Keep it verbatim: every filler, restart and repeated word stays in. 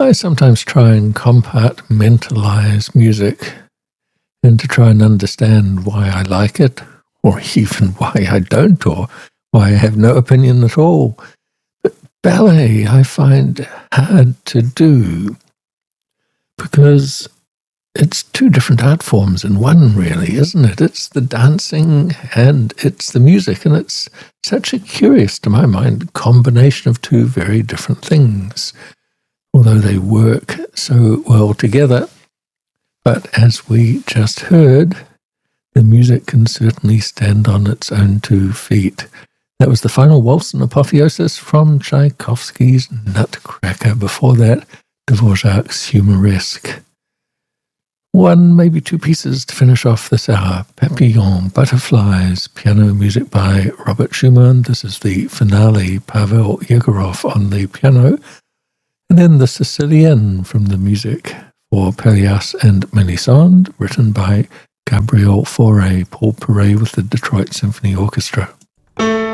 I sometimes try and compartmentalize music and to try and understand why I like it, or even why I don't, or why I have no opinion at all. But ballet I find hard to do because it's two different art forms in one, really, isn't it? It's the dancing and it's the music, and it's such a curious, to my mind, combination of two very different things, although they work so well together. But as we just heard, the music can certainly stand on its own two feet. That was the final waltz and apotheosis from Tchaikovsky's Nutcracker. Before that, Dvorak's Humoresque. One, maybe two pieces to finish off this hour. Papillon, Butterflies, piano music by Robert Schumann. This is the finale, Pavel Yegorov on the piano. And then the Sicilienne from the music for Pelléas and Melisande, written by Gabriel Fauré, Paul Perret with the Detroit Symphony Orchestra.